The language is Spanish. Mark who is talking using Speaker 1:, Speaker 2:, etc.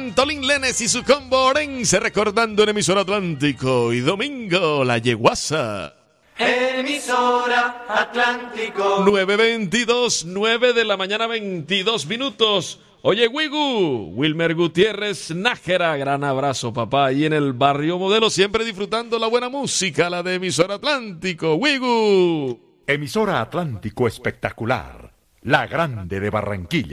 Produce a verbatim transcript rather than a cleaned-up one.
Speaker 1: Antolín Lenes y su combo Orense recordando en Emisora Atlántico. Y domingo, la yeguasa.
Speaker 2: Emisora Atlántico.
Speaker 1: nueve veintidós, nueve de la mañana, veintidós minutos. Oye, Wigu, Wilmer Gutiérrez Nájera, gran abrazo, papá, ahí en el barrio Modelo, siempre disfrutando la buena música, la de Emisora Atlántico. Wigu.
Speaker 3: Emisora Atlántico espectacular, la grande de Barranquilla.